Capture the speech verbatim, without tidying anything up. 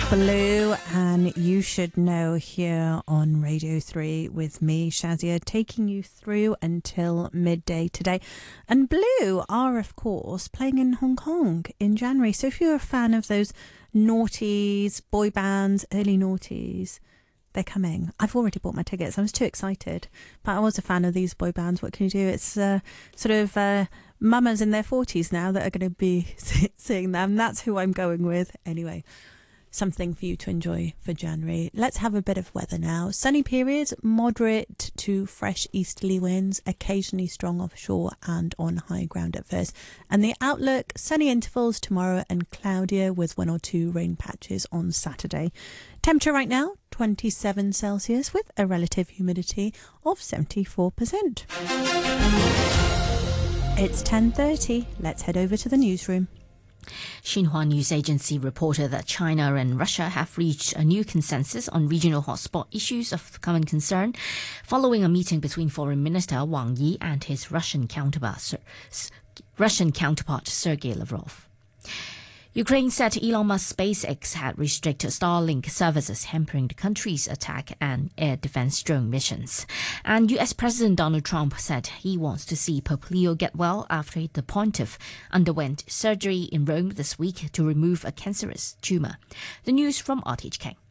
Blue, and You Should Know here on Radio three with me, Shazia, taking you through until midday today. And Blue are, of course, playing in Hong Kong in January. So if you're a fan of those noughties, boy bands, early noughties, they're coming. I've already bought my tickets. I was too excited. But I was a fan of these boy bands. What can you do? It's uh, sort of uh, mamas in their forties now that are going to be seeing them. That's who I'm going with. Anyway, something for you to enjoy for January. Let's have a bit of weather now. Sunny periods, moderate to fresh easterly winds, occasionally strong offshore and on high ground at first. And the outlook, sunny intervals tomorrow and cloudier with one or two rain patches on Saturday. Temperature right now, twenty-seven Celsius with a relative humidity of seventy-four percent. It's ten thirty. Let's head over to the newsroom. Xinhua News Agency reported that China and Russia have reached a new consensus on regional hotspot issues of common concern following a meeting between Foreign Minister Wang Yi and his Russian counterpart, Russian counterpart Sergei Lavrov. Ukraine said Elon Musk's SpaceX had restricted Starlink services, hampering the country's attack and air defense drone missions. And U S President Donald Trump said he wants to see Pope Leo get well after the pontiff underwent surgery in Rome this week to remove a cancerous tumor. The news from R T H K.